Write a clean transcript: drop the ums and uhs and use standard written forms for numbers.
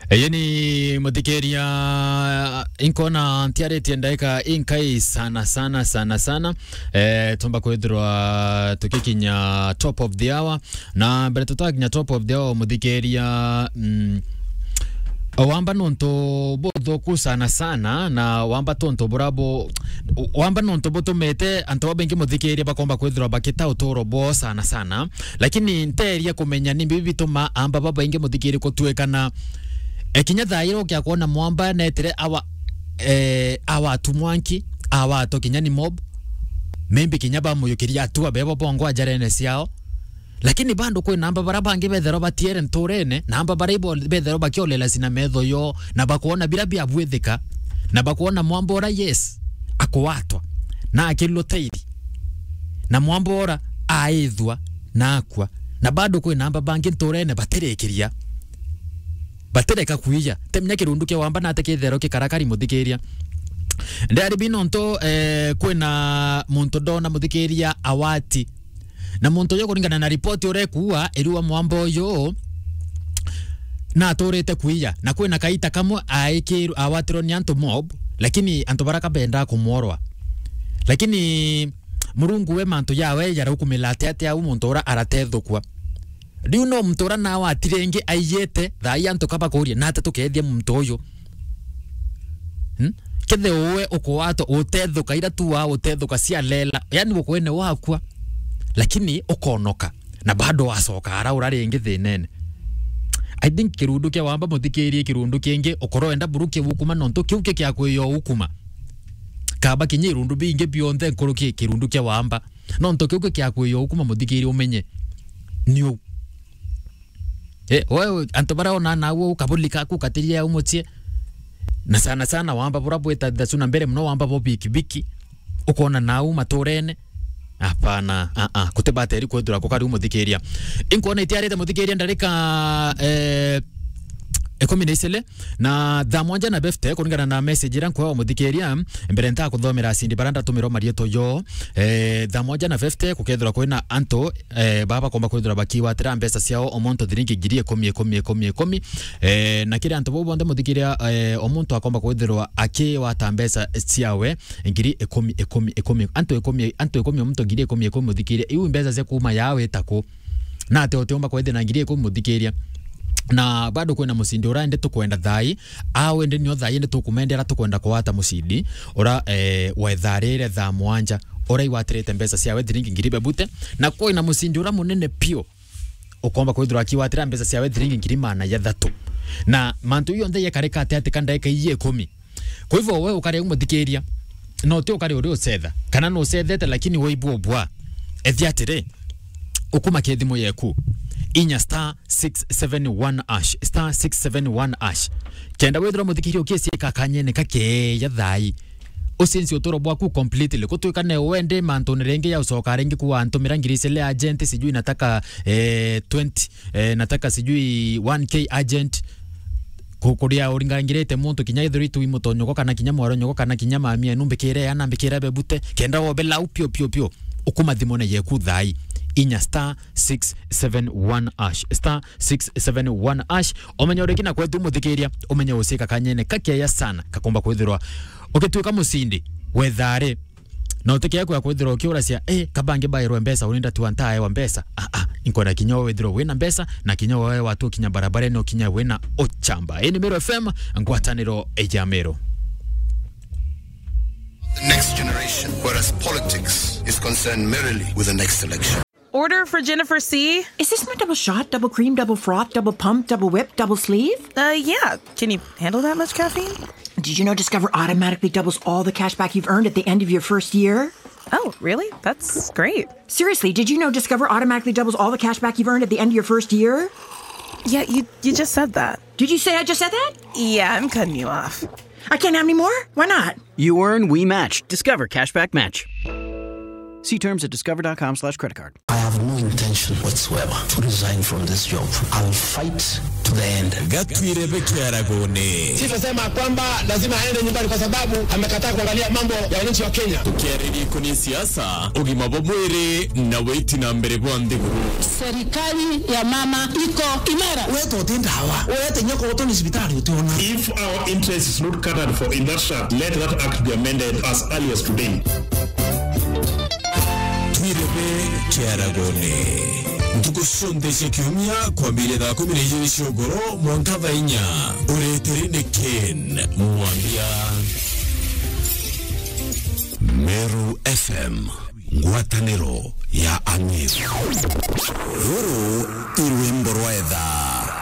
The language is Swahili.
Yeni muthikiria inkona ntiarite ndaika inkai sana tumba kwithirwa tukikinya top of the hour na mbere tutakinya top of the hour muthikiria wamba nonto bothoku sana na wamba tonto burabo wamba nonto botomete anto bengi muthikiria bakomba kwithirwa bakita utoro bo sana lakini nteria kumenya ni bibi bituma amba baba ingi muthikiria kutwekana ekinya thairo kya kuona mwamba netere awa tumwanki awa to kinya ni mob membi kinya ba muyukiria atua bebo bongo ajarene siao lakini bando kwe namba barabangi bethero batiere ntorene namba baraibo bethero bakiolela sina metho yo na bakuona birabi abwethika na bakuona mwambora yes akwatwa na akiloteiri na mwambora aithwa na akwa na bado kwe namba bangi ntorene baterekiria batereka kuija temnya kirunduke wamba na tekethero kikarakari muthikiria ndari binonto kwena muntu dona muthikiria awati na muntu yo kuringana na report urekuwa eriwa mwambo yo na atorete kuija na kwena kaita kamwe aikiru awatiro ni anto mob lakini anto baraka benda kumorwa lakini murungu we manto yawe yara hukumilate ate au muntu ora aratethukwa riu no mtora na watirenge aiyete thai anto kaba kuria na tatukethia muntu uyu kethe uwe ukwato utethuka ira tu wa utethuka cia lela yani ukwene wakwa lakini ukonoka na bado wasoka ara uraringi thinene I think kirundu kia wamba muthikirie kirundu kingi ukoro enda buruke bukuma nonto kiuke kya kwiyo ukuma kaba kinyi rundu binge bionde nkoroki kirundu kia wamba nonto kiuke kya kwiyo ukuma muthikirie umenye niu wewe antobara ona nawo kabulika ku katiria umutie na sana wamba burabweta dasuna mbere mno wamba bo biki ukona nawo matorene hapana kutebateri kwethura ko kari umuthikiria inkona itiarite muthikiria ndarika ekominesele na thamwanja na befte kuningana na message ran kwa muthikiria mbere nta kuthomera sindi baranda tumiro marieto yo thamwanja na befte kukethura kwina anto baba komba kwethura bakiwa tira mbesa ciao omonto thiringi girie 10 na kire anto bobo nde muthikiria omonto akomba kwethura akiwa tambesa ciawe ngiri 10 anto 10 omonto ngiri 10 muthikiria iu mbesa cia kuma yawe tako na ate oteomba kwethira ngiri 10 muthikiria na bado kwena musindi ora ende tukwenda thai awe ndi nyo thai ende tukumendera tukwenda kwata musindi ora wetharire tha mwanja ora iwatirite mbesa cia wethiringi ngiri bebute na kwina musindi ora munene pio ukomba kwithura akiwatira mbesa cia wethiringi ngiri mana ya thatu na mantu iyo nthe yekareka ate kandaika iye 10 kwa hivyo wewe ukare umuthikiria no te ukare uri usetha kana no usethete lakini weibu obwa ethiatire ukuma kethimo yeku inya *671# kenda wethira muthikiri ukisi kakanyene kake ya thai usinzi utoro bwaku completely kutwikane wende mantone renge ya usoka renge kuwa antomira ngirisele agent sijui nataka 20 nataka sijui 1k agent kukuria uringangirete muntu kinya ithuri tu imutonyo kana kinya mwaro nyoko kana kinya mamia numbikire ana mbikira bebute kenda wobela upio ukuma thimone yeku thai inya *671# omenya urekina kwethu muthikiria omenya usika kanyene kakeya sana kakomba kwithirwa ukituika musindi wethare na utike yako ya kwithirwa ukiura cia kabange bairwe mbesa urinda tu antae wa mbesa inkona kinyo wethirwa wina mbesa na kinyo wewe watu kinya barabara no kinya wina ochamba ini Mero FM ngwataniro ejamero. The next generation, whereas politics is concerned merely with the next election. Order for Jennifer C. Is this my double shot, double cream, double froth, double pump, double whip, double sleeve? Yeah. Can you handle that much caffeine? Did you know Discover automatically doubles all the cash back you've earned at the end of your first year? Oh, really? That's great. Seriously, did you know Discover automatically doubles all the cash back you've earned at the end of your first year? Yeah, you just said that. Did you say I just said that? Yeah, I'm cutting you off. I can't have any more? Why not? You earn, we match. Discover Cashback Match. See terms at discover.com/creditcard. I have no intention whatsoever to resign from this job. I'll fight to the end. Gatwire Bekiaragone. Sisema kwamba lazima aende nyumbani kwa sababu amekataa kuangalia mambo ya wananchi wa Kenya. Tukiariri kuni siasa, ugima bomwere na weti na mbere bwande guru. Serikali ya mama iko imara. Weto tenda hawa. Weto nyoko otoni hospitali utaona. If our interest is not catered for in that shaft, let that act be amended as early as today. Twirebe Kiaragone. Ntukushondeshe kiumia kwa mbele da 12 shogoro mwankava inya ureterine Ken mwambia Meru FM ngwataniro ya Amiru Ruru irwimbo rwetha